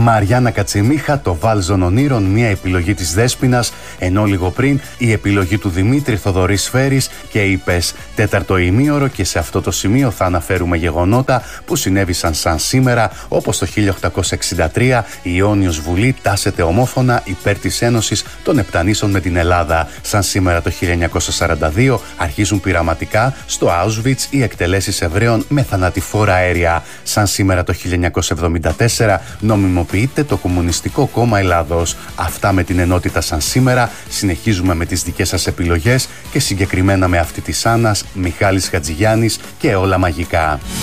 Μαριάννα Κατσιμίχα, το Βάλζον Ονείρων, μια επιλογή της Δέσποινας, ενώ λίγο πριν η επιλογή του Δημήτρη Θοδωρή Σφαίρης και είπες τέταρτο ημίωρο, και σε αυτό το σημείο θα αναφέρουμε γεγονότα που συνέβησαν σαν σήμερα, όπως το 1863 η Ιόνιος Βουλή τάσεται ομόφωνα υπέρ της Ένωσης των Επτανήσων με την Ελλάδα. Σαν σήμερα το 1942 αρχίζουν πειραματικά στο Auschwitz οι εκτελέσεις Εβραίων με θανατηφόρα αέρια. Σαν σήμερα το 1974 νομιμοποιείται το Κομμουνιστικό Κόμμα Ελλάδος. Αυτά με την ενότητα σαν σήμερα. Συνεχίζουμε με τις δικές σας επιλογές και συγκεκριμένα με αυτή της Άννας, Μιχάλης Χατζηγιάννης και Όλα Μαγικά.